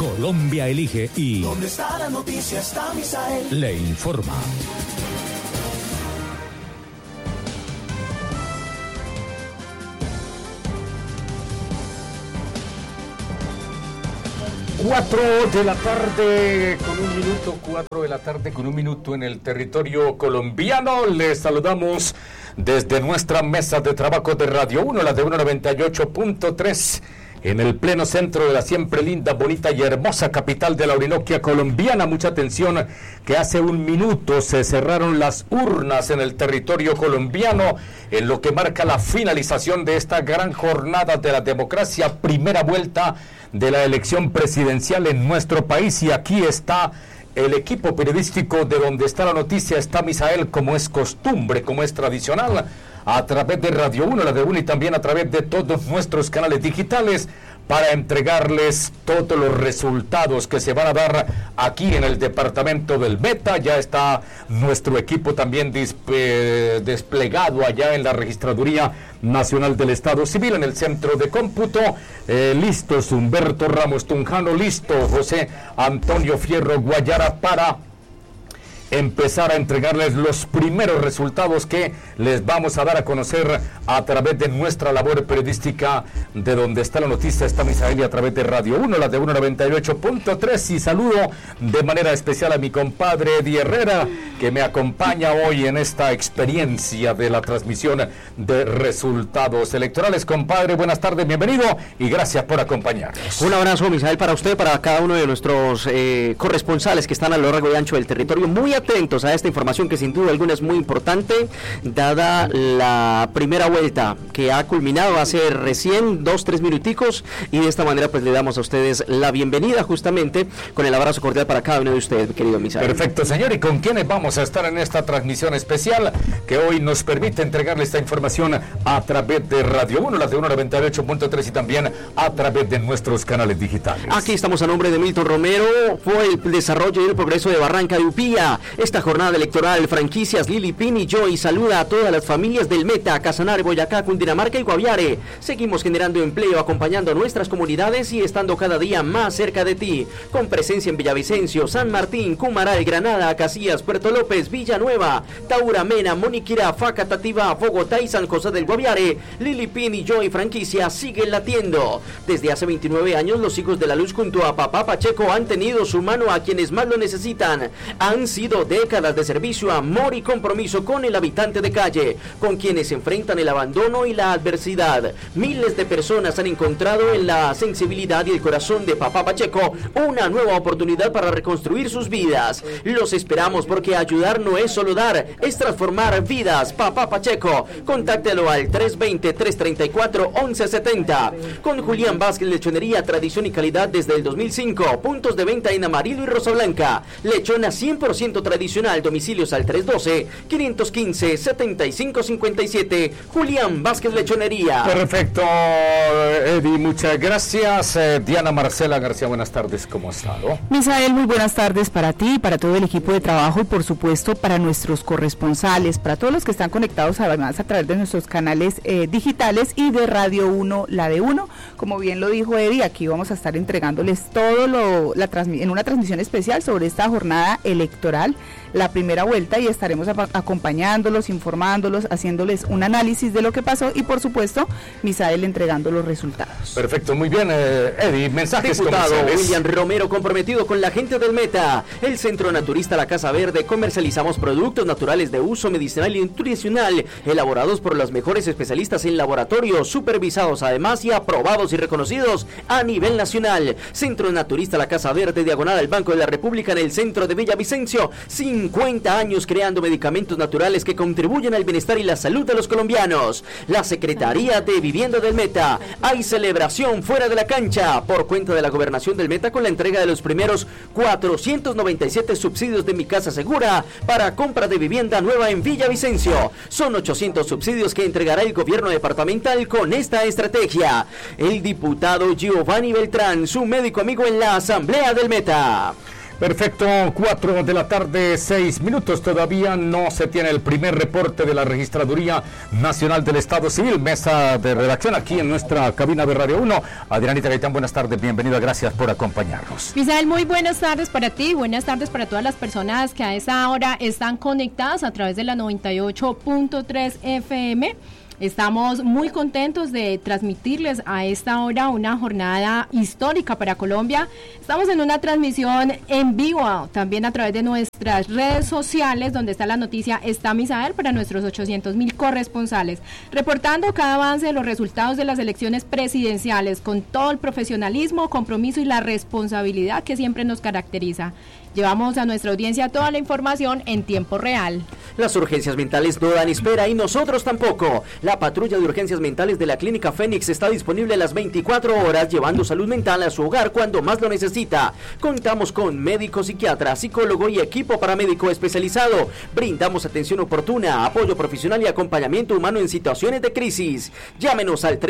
Colombia elige y... ¿Dónde está la noticia? Está Misael. Le informa. Cuatro de la tarde con un minuto en el territorio colombiano. Les saludamos desde nuestra mesa de trabajo de Radio 1, la de 198.3, en el pleno centro de la siempre linda, bonita y hermosa capital de la Orinoquia colombiana. Mucha atención, que hace un minuto se cerraron las urnas en el territorio colombiano, en lo que marca la finalización de esta gran jornada de la democracia, primera vuelta de la elección presidencial en nuestro país. Y aquí está el equipo periodístico de Donde Está la Noticia. Está Misael, como es costumbre, como es tradicional, a través de Radio 1, la de 1, y también a través de todos nuestros canales digitales, para entregarles todos los resultados que se van a dar aquí en el departamento del Meta. Ya está nuestro equipo también desplegado allá en la Registraduría Nacional del Estado Civil, en el centro de cómputo. Listos Humberto Ramos Tunjano, listo José Antonio Fierro Guayara, para empezar a entregarles los primeros resultados que les vamos a dar a conocer a través de nuestra labor periodística de Donde Está la Noticia. Está Misael, y a través de Radio 1, la de 198.3. Y saludo de manera especial a mi compadre Eddie Herrera, que me acompaña hoy en esta experiencia de la transmisión de resultados electorales. Compadre, buenas tardes, bienvenido y gracias por acompañarnos. Un abrazo, Misael, para usted, para cada uno de nuestros corresponsales que están a lo largo y ancho del territorio, muy atentos a esta información que sin duda alguna es muy importante, dada la primera vuelta que ha culminado hace recién 2-3 minuticos, y de esta manera pues le damos a ustedes la bienvenida, justamente con el abrazo cordial para cada uno de ustedes, querido Misael. Perfecto, señor, y con quienes vamos a estar en esta transmisión especial que hoy nos permite entregarle esta información a través de Radio 1, la de 198.3, y también a través de nuestros canales digitales. Aquí estamos a nombre de Milton Romero, fue el desarrollo y el progreso de Barranca de Upía. Esta jornada electoral, franquicias Lili Pini Joy saluda a todas las familias del Meta, Casanare, Boyacá, Cundinamarca y Guaviare. Seguimos generando empleo, acompañando a nuestras comunidades y estando cada día más cerca de ti, con presencia en Villavicencio, San Martín, Cumaral, Granada, Casillas, Puerto López, Villanueva, Taura, Mena, Moniquirá, Facatativá, Bogotá y San José del Guaviare. Lili Pini Joy franquicia sigue latiendo. Desde hace 29 años, los hijos de la luz junto a Papá Pacheco han tenido su mano a quienes más lo necesitan. Han sido décadas de servicio, amor y compromiso con el habitante de calle, con quienes enfrentan el abandono y la adversidad. Miles de personas han encontrado en la sensibilidad y el corazón de Papá Pacheco una nueva oportunidad para reconstruir sus vidas. Los esperamos, porque ayudar no es solo dar, es transformar vidas. Papá Pacheco, contáctelo al 320-334-1170. Con Julián Vázquez Lechonería, tradición y calidad desde el 2005. Puntos de venta en Amarillo y Rosa Blanca. Lechona 100% tradicional, domicilios al 312-515-7557. Julián Vázquez Lechonería. Perfecto, Eddie, muchas gracias. Diana Marcela García, buenas tardes, ¿cómo ha estado? Misael, muy buenas tardes para ti, para todo el equipo de trabajo y por supuesto para nuestros corresponsales, para todos los que están conectados además a través de nuestros canales digitales y de Radio 1, la de 1. Como bien lo dijo Eddie, aquí vamos a estar entregándoles todo en una transmisión especial sobre esta jornada electoral, la primera vuelta, y estaremos acompañándolos, informándolos, haciéndoles un análisis de lo que pasó y por supuesto Misael entregando los resultados. Perfecto, muy bien, Eddie, mensajes Diputado comerciales. William Romero, comprometido con la gente del Meta. El Centro Naturista La Casa Verde, comercializamos productos naturales de uso medicinal y nutricional, elaborados por los mejores especialistas en laboratorio, supervisados además y aprobados y reconocidos a nivel nacional. Centro Naturista La Casa Verde, diagonal al Banco de la República, en el centro de Villavicencio. 50 años creando medicamentos naturales que contribuyen al bienestar y la salud de los colombianos. La Secretaría de Vivienda del Meta. Hay celebración fuera de la cancha por cuenta de la Gobernación del Meta, con la entrega de los primeros 497 subsidios de Mi Casa Segura para compra de vivienda nueva en Villavicencio. Son 800 subsidios que entregará el gobierno departamental con esta estrategia. El diputado Giovanni Beltrán, su médico amigo en la Asamblea del Meta. Perfecto, 4 de la tarde, 6 minutos. Todavía no se tiene el primer reporte de la Registraduría Nacional del Estado Civil. Mesa de redacción aquí en nuestra cabina de Radio 1. Adrianita Gaitán, buenas tardes, bienvenida, gracias por acompañarnos. Misael, muy buenas tardes para ti, buenas tardes para todas las personas que a esa hora están conectadas a través de la 98.3 FM. Estamos muy contentos de transmitirles a esta hora una jornada histórica para Colombia. Estamos en una transmisión en vivo, también a través de nuestras redes sociales, donde está la noticia, está Misael, para nuestros 800.000 corresponsales, reportando cada avance de los resultados de las elecciones presidenciales, con todo el profesionalismo, compromiso y la responsabilidad que siempre nos caracteriza. Llevamos a nuestra audiencia toda la información en tiempo real. Las urgencias mentales no dan espera y nosotros tampoco. La patrulla de urgencias mentales de la Clínica Fénix está disponible las 24 horas, llevando salud mental a su hogar cuando más lo necesita. Contamos con médico, psiquiatra, psicólogo y equipo paramédico especializado. Brindamos atención oportuna, apoyo profesional y acompañamiento humano en situaciones de crisis. Llámenos al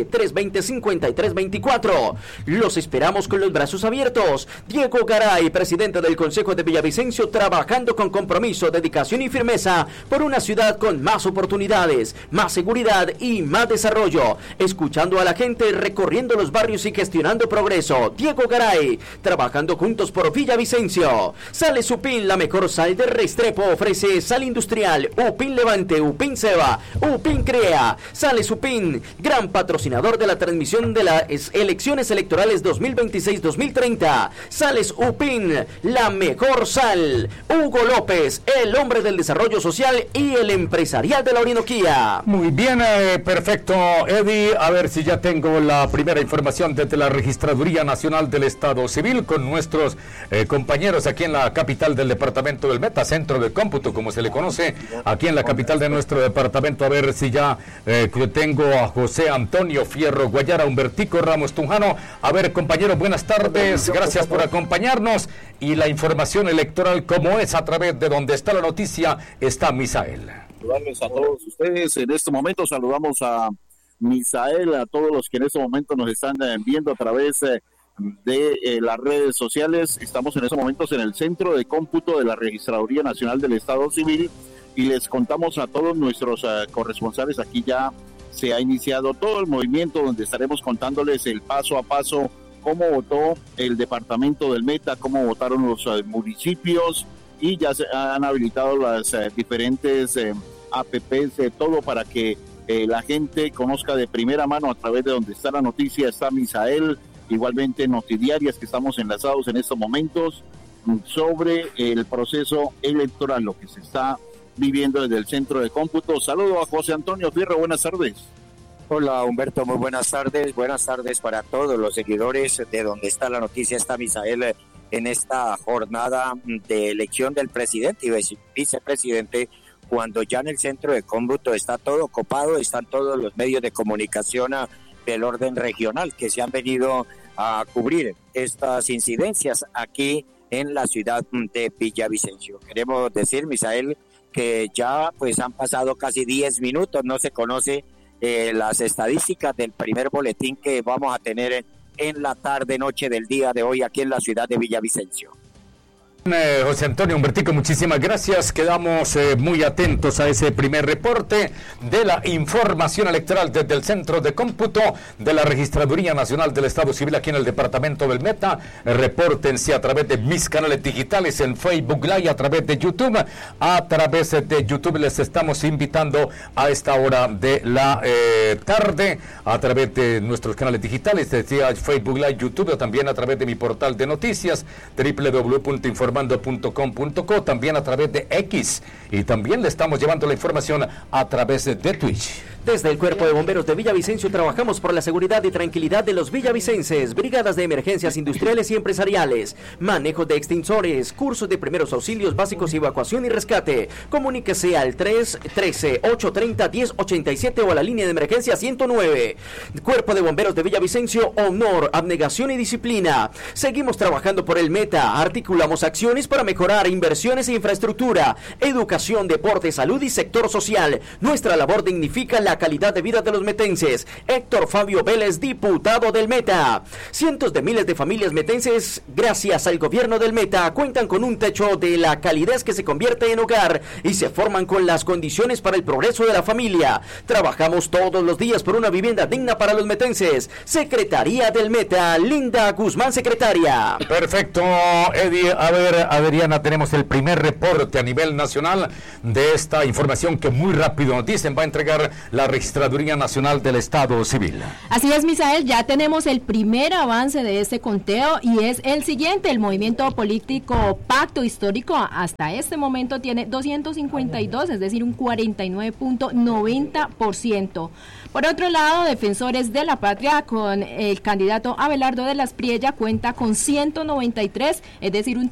313-320-5324. Los esperamos con los brazos abiertos. Diego Garay, presidente del Consejo de Villavicencio, trabajando con compromiso, dedicación y firmeza por una ciudad con más oportunidades, más seguridad y más desarrollo. Escuchando a la gente, recorriendo los barrios y gestionando progreso. Diego Garay, trabajando juntos por Villavicencio. Sales Upin, la mejor sal de Restrepo, ofrece sal industrial, Upin Levante, Upin Ceba, Upin Crea. Sales Upin, gran patrocinador de la transmisión de las elecciones electorales 2026-2030. Sales Upin, la mejor sal. Hugo López, el hombre del desarrollo social y el empresarial de la Orinoquía. Muy bien, perfecto, Eddie. A ver si ya tengo la primera información desde la Registraduría Nacional del Estado Civil con nuestros compañeros aquí en la capital del departamento del Meta, centro de cómputo, como se le conoce, aquí en la capital de nuestro departamento. A ver si ya tengo a José Antonio Fierro Guayara, Humbertico Ramos Tunjano. A ver, compañero, buenas tardes, gracias por acompañarnos. Y la información electoral, como es a través de donde está la noticia, está Misael. Saludarles a todos ustedes. En este momento saludamos a Misael, a todos los que en este momento nos están viendo a través de las redes sociales. Estamos en estos momentos en el centro de cómputo de la Registraduría Nacional del Estado Civil y les contamos a todos nuestros corresponsales. Aquí ya se ha iniciado todo el movimiento donde estaremos contándoles el paso a paso cómo votó el departamento del Meta, cómo votaron los municipios, y ya se han habilitado las diferentes APPs, todo para que la gente conozca de primera mano a través de donde está la noticia. Está Misael, igualmente Notidiarias, que estamos enlazados en estos momentos sobre el proceso electoral, lo que se está viviendo desde el centro de cómputo. Saludo a José Antonio Fierro, buenas tardes. Hola Humberto, muy buenas tardes para todos los seguidores de donde está la noticia. Está Misael en esta jornada de elección del presidente y vicepresidente, cuando ya en el centro de cómputo está todo copado, están todos los medios de comunicación del orden regional que se han venido a cubrir estas incidencias aquí en la ciudad de Villavicencio. Queremos decir, Misael, que ya pues han pasado casi 10 minutos, no se conoce las estadísticas del primer boletín que vamos a tener en la tarde-noche del día de hoy aquí en la ciudad de Villavicencio. José Antonio Humbertico, muchísimas gracias. Quedamos muy atentos a ese primer reporte de la información electoral desde el centro de cómputo de la Registraduría Nacional del Estado Civil aquí en el departamento del Meta. Repórtense a través de mis canales digitales en Facebook Live, a través de YouTube. A través de YouTube les estamos invitando a esta hora de la tarde, a través de nuestros canales digitales, decía Facebook Live, YouTube, también a través de mi portal de noticias, www.informando.com.co, también a través de X, y también le estamos llevando la información a través de Twitch. Desde el Cuerpo de Bomberos de Villavicencio trabajamos por la seguridad y tranquilidad de los villavicenses, brigadas de emergencias industriales y empresariales, manejo de extinsores, cursos de primeros auxilios básicos y evacuación y rescate. Comuníquese al 313-830-1087 o a la línea de emergencia 109. Cuerpo de Bomberos de Villavicencio, honor, abnegación y disciplina. Seguimos trabajando por el Meta, articulamos acciones para mejorar inversiones e infraestructura, educación, deporte, salud y sector social. Nuestra labor dignifica la la calidad de vida de los metenses. Héctor Fabio Vélez, diputado del Meta. Cientos de miles de familias metenses, gracias al gobierno del Meta, cuentan con un techo de la calidez que se convierte en hogar y se forman con las condiciones para el progreso de la familia. Trabajamos todos los días por una vivienda digna para los metenses. Secretaría del Meta, Linda Guzmán, secretaria. Perfecto, Eddie. A ver, Adriana, tenemos el primer reporte a nivel nacional de esta información que muy rápido nos dicen va a entregar la Registraduría Nacional del Estado Civil. Así es, Misael, ya tenemos el primer avance de este conteo y es el siguiente. El movimiento político Pacto Histórico hasta este momento tiene 252, es decir, un 49.90%. Por otro lado, Defensores de la Patria con el candidato Abelardo de la Espriella cuenta con 193, es decir, un